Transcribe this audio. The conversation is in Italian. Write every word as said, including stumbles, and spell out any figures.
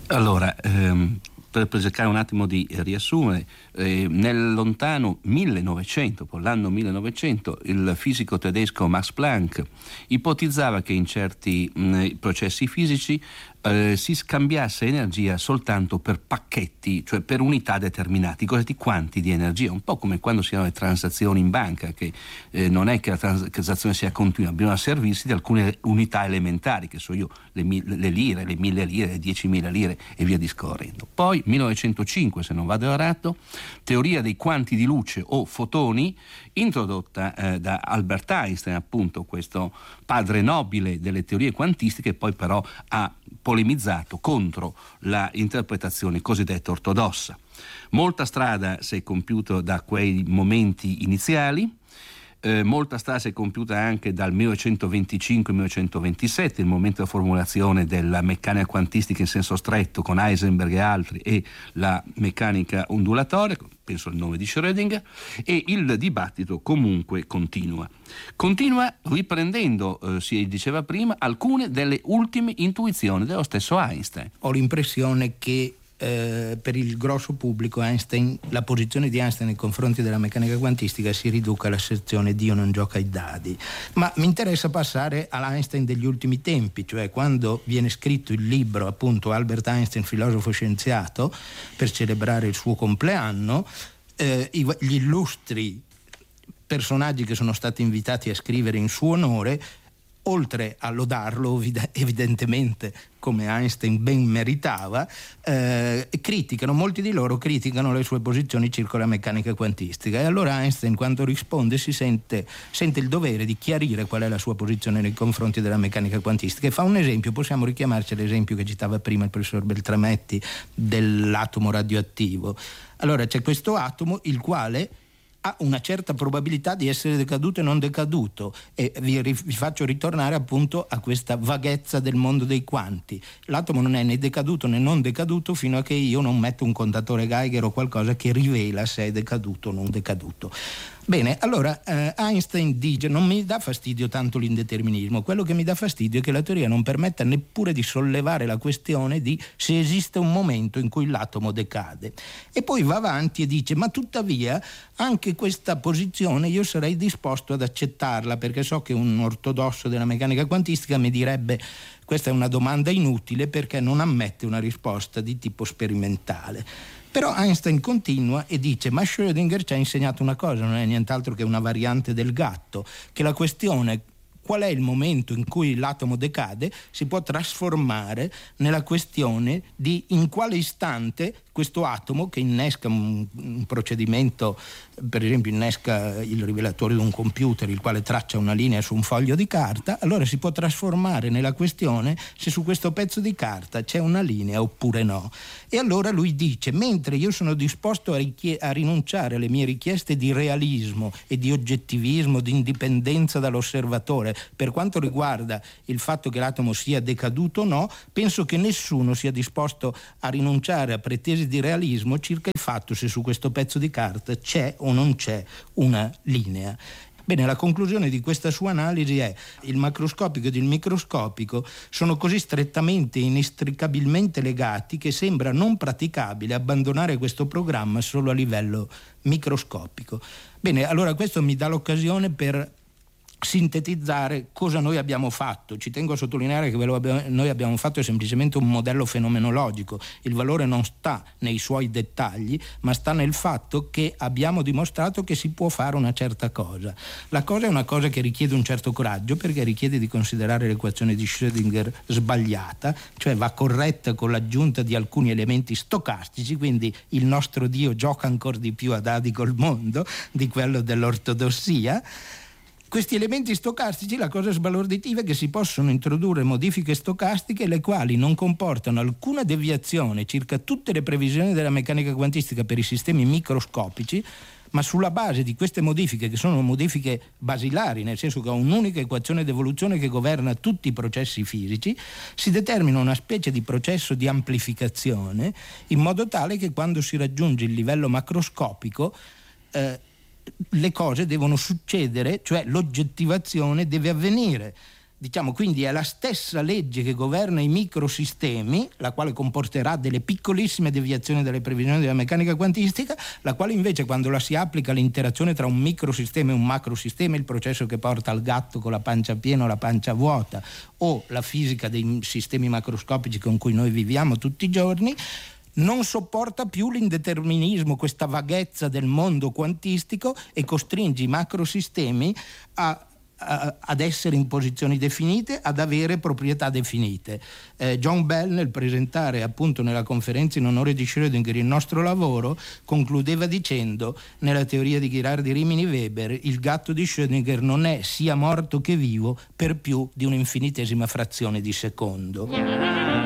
Allora, ehm, per, per cercare un attimo di riassumere, eh, nel lontano millenovecento, con l'anno millenovecento, il fisico tedesco Max Planck ipotizzava che in certi mh, processi fisici eh, si scambiasse energia soltanto per pacchetti, cioè per unità determinati, cosiddetti quanti di energia, un po' come quando si hanno le transazioni in banca, che eh, non è che la transazione sia continua, bisogna servirsi di alcune unità elementari, che so io, le, le lire, le mille lire, le diecimila lire e via discorrendo. Poi millenovecentocinque, se non vado errato, teoria dei quanti di luce o fotoni, introdotta eh, da Albert Einstein, appunto questo padre nobile delle teorie quantistiche, poi però ha polemizzato contro la interpretazione cosiddetta ortodossa. Molta strada si è compiuta da quei momenti iniziali. Eh, molta strada si è compiuta anche dal millenovecentoventicinque millenovecentoventisette, il momento della formulazione della meccanica quantistica in senso stretto con Heisenberg e altri, e la meccanica ondulatoria, penso al nome di Schrödinger, e il dibattito comunque continua. Continua riprendendo, eh, si diceva prima, alcune delle ultime intuizioni dello stesso Einstein. Ho l'impressione che Eh, per il grosso pubblico Einstein, la posizione di Einstein nei confronti della meccanica quantistica si riduca all'asserzione Dio non gioca ai dadi, ma mi interessa passare all'Einstein degli ultimi tempi, cioè quando viene scritto il libro, appunto, Albert Einstein, filosofo scienziato, per celebrare il suo compleanno. eh, gli illustri personaggi che sono stati invitati a scrivere in suo onore, oltre a lodarlo evidentemente come Einstein ben meritava, eh, criticano, molti di loro criticano le sue posizioni circa la meccanica quantistica, e allora Einstein, quando risponde, si sente, sente il dovere di chiarire qual è la sua posizione nei confronti della meccanica quantistica, e fa un esempio. Possiamo richiamarci all'esempio che citava prima il professor Beltrametti dell'atomo radioattivo. Allora c'è questo atomo il quale ha una certa probabilità di essere decaduto e non decaduto, e vi, vi faccio ritornare appunto a questa vaghezza del mondo dei quanti. L'atomo non è né decaduto né non decaduto fino a che io non metto un contatore Geiger o qualcosa che rivela se è decaduto o non decaduto. Bene, allora eh, Einstein dice: non mi dà fastidio tanto l'indeterminismo, quello che mi dà fastidio è che la teoria non permetta neppure di sollevare la questione di se esiste un momento in cui l'atomo decade. E poi va avanti e dice: ma tuttavia anche questa posizione io sarei disposto ad accettarla, perché so che un ortodosso della meccanica quantistica mi direbbe: questa è una domanda inutile perché non ammette una risposta di tipo sperimentale. Però Einstein continua e dice: ma Schrödinger ci ha insegnato una cosa, non è nient'altro che una variante del gatto, che la questione qual è il momento in cui l'atomo decade si può trasformare nella questione di in quale istante questo atomo, che innesca un, un procedimento, per esempio innesca il rivelatore di un computer, il quale traccia una linea su un foglio di carta, allora si può trasformare nella questione se su questo pezzo di carta c'è una linea oppure no. E allora lui dice: mentre io sono disposto a, richie- a rinunciare alle mie richieste di realismo e di oggettivismo, di indipendenza dall'osservatore per quanto riguarda il fatto che l'atomo sia decaduto o no, penso che nessuno sia disposto a rinunciare a pretese di realismo circa il fatto se su questo pezzo di carta c'è o non c'è una linea. Bene, la conclusione di questa sua analisi è: il macroscopico ed il microscopico sono così strettamente e inestricabilmente legati che sembra non praticabile abbandonare questo programma solo a livello microscopico. Bene, allora questo mi dà l'occasione per sintetizzare cosa noi abbiamo fatto. Ci tengo a sottolineare che quello che noi abbiamo fatto è semplicemente un modello fenomenologico. Il valore non sta nei suoi dettagli, ma sta nel fatto che abbiamo dimostrato che si può fare una certa cosa. La cosa è una cosa che richiede un certo coraggio, perché richiede di considerare l'equazione di Schrödinger sbagliata, cioè va corretta con l'aggiunta di alcuni elementi stocastici, quindi il nostro Dio gioca ancora di più a dadi col mondo di quello dell'ortodossia. Questi elementi stocastici, la cosa sbalorditiva è che si possono introdurre modifiche stocastiche le quali non comportano alcuna deviazione circa tutte le previsioni della meccanica quantistica per i sistemi microscopici, ma sulla base di queste modifiche, che sono modifiche basilari, nel senso che ha un'unica equazione d'evoluzione che governa tutti i processi fisici, si determina una specie di processo di amplificazione, in modo tale che quando si raggiunge il livello macroscopico eh, le cose devono succedere, cioè l'oggettivazione deve avvenire Diciamo quindi è la stessa legge che governa i microsistemi, la quale comporterà delle piccolissime deviazioni dalle previsioni della meccanica quantistica, la quale invece quando la si applica all'interazione tra un microsistema e un macrosistema, il processo che porta al gatto con la pancia piena o la pancia vuota, o la fisica dei sistemi macroscopici con cui noi viviamo tutti i giorni, non sopporta più l'indeterminismo, questa vaghezza del mondo quantistico, e costringe i macrosistemi a ad essere in posizioni definite, ad avere proprietà definite. Eh, John Bell, nel presentare appunto nella conferenza in onore di Schrödinger il nostro lavoro, concludeva dicendo: nella teoria di Ghirardi, Rimini, Weber, il gatto di Schrödinger non è sia morto che vivo per più di un'infinitesima frazione di secondo.